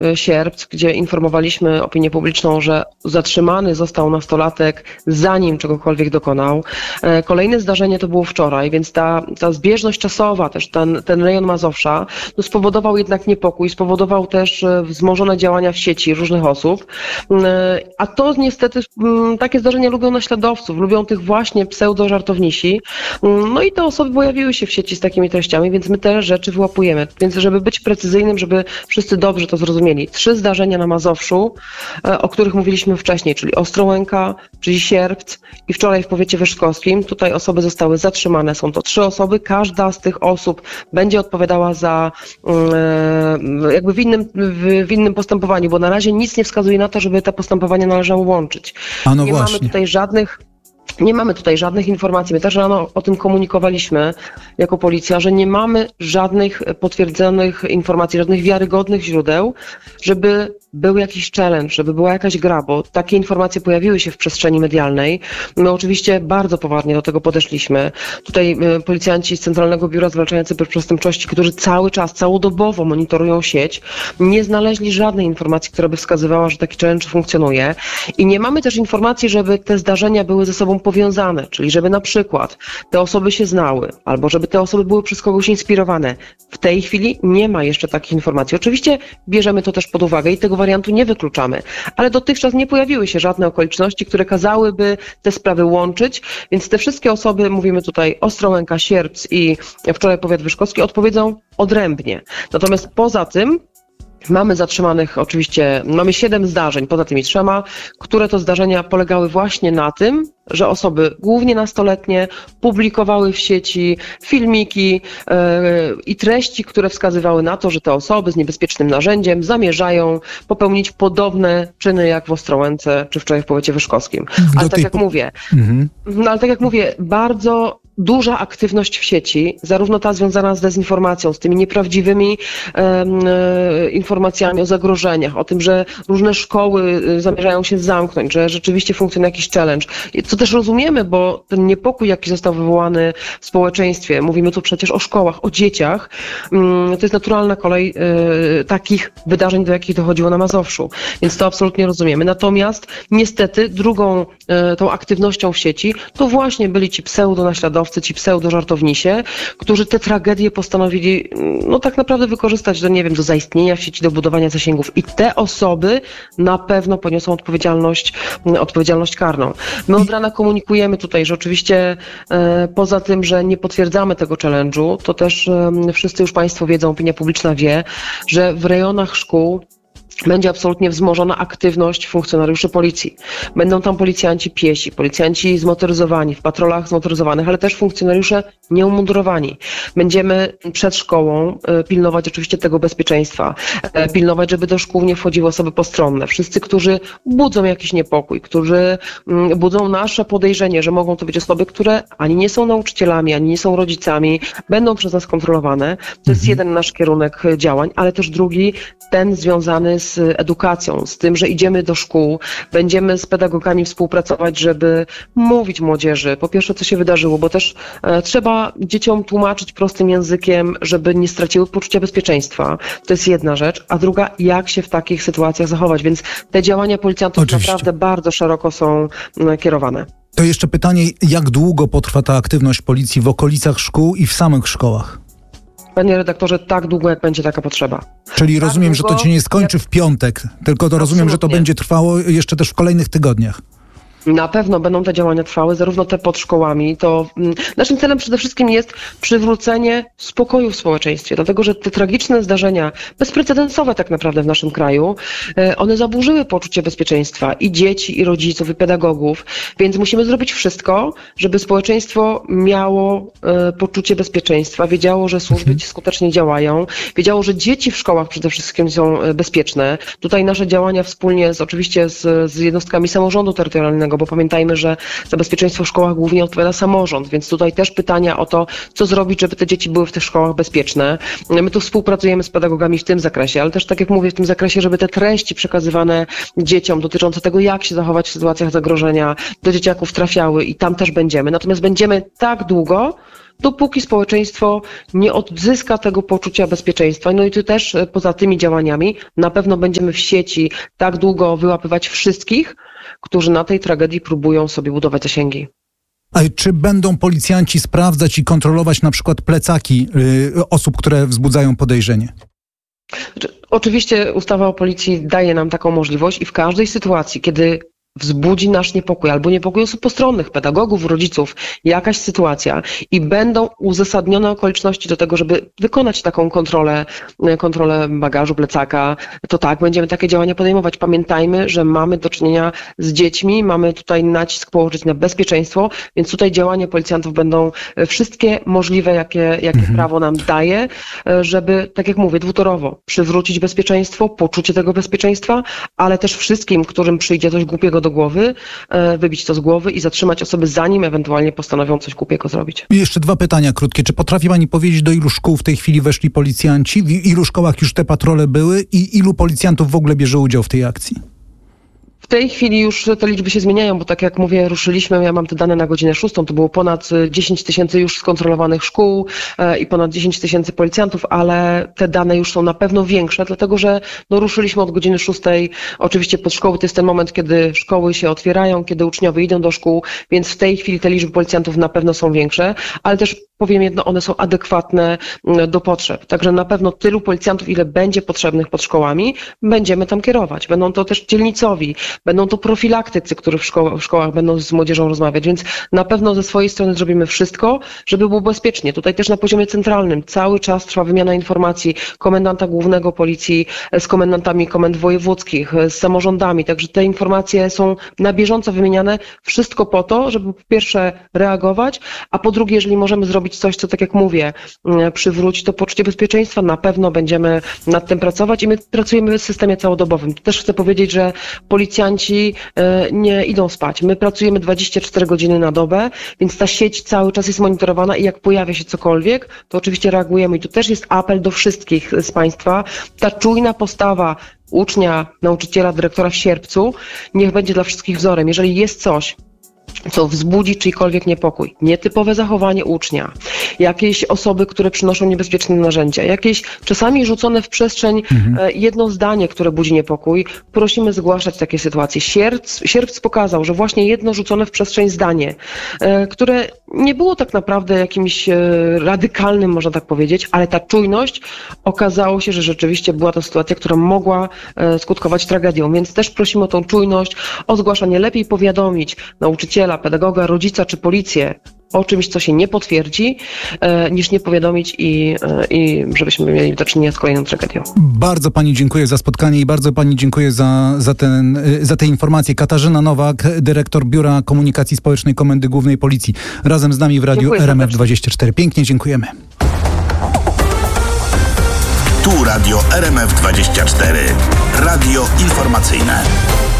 Sierpc, gdzie informowaliśmy opinię publiczną, że zatrzymany został nastolatek, zanim czegokolwiek dokonał. Kolejne zdarzenie to było wczoraj, więc ta zbieżność czasowa, też ten rejon Mazowsza, no spowodował jednak niepokój, spowodował też wzmożone działania w sieci różnych osób. A to niestety, takie zdarzenia lubią naśladowców, lubią tych właśnie pseudo-żartownisi. No i te osoby pojawiły się w sieci z takimi treściami, więc my te rzeczy wyłapujemy. Więc żeby być precyzyjnym, żeby wszyscy dobrze to zrozumieli. 3 zdarzenia na Mazowszu, o których mówiliśmy wcześniej, czyli Ostrołęka, czyli Sierpc i wczoraj w powiecie wyszkowskim. Tutaj osoby zostały zatrzymane. Są to 3 osoby. Każda z tych osób będzie odpowiadała za jakby w innym postępowaniu, bo na razie nic nie wskazuje na to, żeby te postępowania należało łączyć. A no nie właśnie. Nie mamy tutaj żadnych informacji. My też rano o tym komunikowaliśmy jako policja, że nie mamy żadnych potwierdzonych informacji, żadnych wiarygodnych źródeł, żeby był jakiś challenge, żeby była jakaś gra, bo takie informacje pojawiły się w przestrzeni medialnej. My oczywiście bardzo poważnie do tego podeszliśmy. Tutaj policjanci z Centralnego Biura Zwalczania Cyberprzestępczości, którzy cały czas, całodobowo monitorują sieć, nie znaleźli żadnej informacji, która by wskazywała, że taki challenge funkcjonuje. I nie mamy też informacji, żeby te zdarzenia były ze sobą powiązane, czyli żeby na przykład te osoby się znały, albo żeby te osoby były przez kogoś inspirowane. W tej chwili nie ma jeszcze takich informacji. Oczywiście bierzemy to też pod uwagę i tego wariantu nie wykluczamy, ale dotychczas nie pojawiły się żadne okoliczności, które kazałyby te sprawy łączyć, więc te wszystkie osoby, mówimy tutaj Ostrołęka, Sierpc i wczoraj powiat wyszkowski, odpowiedzą odrębnie. Natomiast poza tym mamy zatrzymanych oczywiście, mamy 7 zdarzeń, poza tymi 3, które to zdarzenia polegały właśnie na tym, że osoby, głównie nastoletnie, publikowały w sieci filmiki i treści, które wskazywały na to, że te osoby z niebezpiecznym narzędziem zamierzają popełnić podobne czyny jak w Ostrołęce czy wczoraj w powiecie wyszkowskim. Ale tak jak mówię, bardzo duża aktywność w sieci, zarówno ta związana z dezinformacją, z tymi nieprawdziwymi informacjami o zagrożeniach, o tym, że różne szkoły zamierzają się zamknąć, że rzeczywiście funkcjonuje jakiś challenge. Co też rozumiemy, bo ten niepokój, jaki został wywołany w społeczeństwie, mówimy tu przecież o szkołach, o dzieciach, to jest naturalna kolej takich wydarzeń, do jakich dochodziło na Mazowszu. Więc to absolutnie rozumiemy. Natomiast niestety drugą tą aktywnością w sieci to właśnie byli ci pseudo-naśladowcy, ci pseudo-żartownisie, którzy te tragedie postanowili no tak naprawdę wykorzystać do zaistnienia w sieci, do budowania zasięgów. I te osoby na pewno poniosą odpowiedzialność karną. My od rana komunikujemy tutaj, że oczywiście poza tym, że nie potwierdzamy tego challenge'u, to też wszyscy już Państwo wiedzą, opinia publiczna wie, że w rejonach szkół będzie absolutnie wzmożona aktywność funkcjonariuszy policji. Będą tam policjanci piesi, policjanci zmotoryzowani, w patrolach zmotoryzowanych, ale też funkcjonariusze nieumundurowani. Będziemy przed szkołą pilnować oczywiście tego bezpieczeństwa, pilnować, żeby do szkół nie wchodziły osoby postronne. Wszyscy, którzy budzą jakiś niepokój, którzy budzą nasze podejrzenie, że mogą to być osoby, które ani nie są nauczycielami, ani nie są rodzicami, będą przez nas kontrolowane. To jest jeden nasz kierunek działań, ale też drugi, ten związany z edukacją, z tym, że idziemy do szkół, będziemy z pedagogami współpracować, żeby mówić młodzieży, po pierwsze, co się wydarzyło, bo też trzeba dzieciom tłumaczyć prostym językiem, żeby nie straciły poczucia bezpieczeństwa. To jest jedna rzecz, a druga, jak się w takich sytuacjach zachować, więc te działania policjantów naprawdę bardzo szeroko są kierowane. To jeszcze pytanie, jak długo potrwa ta aktywność policji w okolicach szkół i w samych szkołach? Panie redaktorze, tak długo, jak będzie taka potrzeba. Czyli rozumiem, że to się nie skończy w piątek, tylko to rozumiem, że to będzie trwało jeszcze też w kolejnych tygodniach. Na pewno będą te działania trwały, zarówno te pod szkołami. To naszym celem przede wszystkim jest przywrócenie spokoju w społeczeństwie, dlatego że te tragiczne zdarzenia, bezprecedensowe tak naprawdę w naszym kraju, one zaburzyły poczucie bezpieczeństwa i dzieci, i rodziców, i pedagogów, więc musimy zrobić wszystko, żeby społeczeństwo miało poczucie bezpieczeństwa, wiedziało, że służby skutecznie działają, wiedziało, że dzieci w szkołach przede wszystkim są bezpieczne. Tutaj nasze działania wspólnie oczywiście z jednostkami samorządu terytorialnego, bo pamiętajmy, że za bezpieczeństwo w szkołach głównie odpowiada samorząd, więc tutaj też pytania o to, co zrobić, żeby te dzieci były w tych szkołach bezpieczne. My tu współpracujemy z pedagogami w tym zakresie, ale też, tak jak mówię, w tym zakresie, żeby te treści przekazywane dzieciom dotyczące tego, jak się zachować w sytuacjach zagrożenia, do dzieciaków trafiały i tam też będziemy. Natomiast będziemy tak długo, dopóki społeczeństwo nie odzyska tego poczucia bezpieczeństwa. No i tu też poza tymi działaniami na pewno będziemy w sieci tak długo wyłapywać wszystkich, którzy na tej tragedii próbują sobie budować zasięgi. A czy będą policjanci sprawdzać i kontrolować na przykład plecaki osób, które wzbudzają podejrzenie? Oczywiście ustawa o policji daje nam taką możliwość i w każdej sytuacji, kiedy wzbudzi nasz niepokój albo niepokój osób postronnych, pedagogów, rodziców, jakaś sytuacja i będą uzasadnione okoliczności do tego, żeby wykonać taką kontrolę bagażu, plecaka, to tak, będziemy takie działania podejmować. Pamiętajmy, że mamy do czynienia z dziećmi, mamy tutaj nacisk położyć na bezpieczeństwo, więc tutaj działania policjantów będą wszystkie możliwe, jakie prawo nam daje, żeby, tak jak mówię, dwutorowo przywrócić bezpieczeństwo, poczucie tego bezpieczeństwa, ale też wszystkim, którym przyjdzie coś głupiego do głowy, wybić to z głowy i zatrzymać osoby, zanim ewentualnie postanowią coś głupiego zrobić. I jeszcze 2 pytania krótkie. Czy potrafi pani powiedzieć, do ilu szkół w tej chwili weszli policjanci? W ilu szkołach już te patrole były i ilu policjantów w ogóle bierze udział w tej akcji? W tej chwili już te liczby się zmieniają, bo tak jak mówię, ruszyliśmy, ja mam te dane na godzinę 6, to było ponad 10 000 już skontrolowanych szkół i ponad 10 000 policjantów, ale te dane już są na pewno większe, dlatego że ruszyliśmy od godziny 6, oczywiście pod szkoły, to jest ten moment, kiedy szkoły się otwierają, kiedy uczniowie idą do szkół, więc w tej chwili te liczby policjantów na pewno są większe, ale też powiem jedno, one są adekwatne do potrzeb. Także na pewno tylu policjantów, ile będzie potrzebnych pod szkołami, będziemy tam kierować. Będą to też dzielnicowi, będą to profilaktycy, którzy w szkołach będą z młodzieżą rozmawiać, więc na pewno ze swojej strony zrobimy wszystko, żeby było bezpiecznie. Tutaj też na poziomie centralnym cały czas trwa wymiana informacji komendanta głównego policji z komendantami komend wojewódzkich, z samorządami, także te informacje są na bieżąco wymieniane. Wszystko po to, żeby po pierwsze reagować, a po drugie, jeżeli możemy zrobić coś, co tak jak mówię, przywróci to poczucie bezpieczeństwa, na pewno będziemy nad tym pracować i my pracujemy w systemie całodobowym. Też chcę powiedzieć, że policjanci nie idą spać. My pracujemy 24 godziny na dobę, więc ta sieć cały czas jest monitorowana i jak pojawia się cokolwiek, to oczywiście reagujemy. I tu też jest apel do wszystkich z Państwa. Ta czujna postawa ucznia, nauczyciela, dyrektora w sierpcu niech będzie dla wszystkich wzorem. Jeżeli jest coś, co wzbudzi czyjkolwiek niepokój, nietypowe zachowanie ucznia, jakieś osoby, które przynoszą niebezpieczne narzędzia, jakieś czasami rzucone w przestrzeń jedno zdanie, które budzi niepokój, prosimy zgłaszać takie sytuacje. Sierpc pokazał, że właśnie jedno rzucone w przestrzeń zdanie, które nie było tak naprawdę jakimś radykalnym, można tak powiedzieć, ale ta czujność, okazało się, że rzeczywiście była to sytuacja, która mogła skutkować tragedią, więc też prosimy o tą czujność, o zgłaszanie, lepiej powiadomić nauczyciela, pedagoga, rodzica czy policję o czymś, co się nie potwierdzi, niż nie powiadomić i żebyśmy mieli do czynienia z kolejną tragedią. Bardzo pani dziękuję za spotkanie i bardzo pani dziękuję za te informacje. Katarzyna Nowak, dyrektor Biura Komunikacji Społecznej Komendy Głównej Policji, razem z nami w Radiu RMF24. Pięknie dziękujemy. Tu Radio RMF24. Radio informacyjne.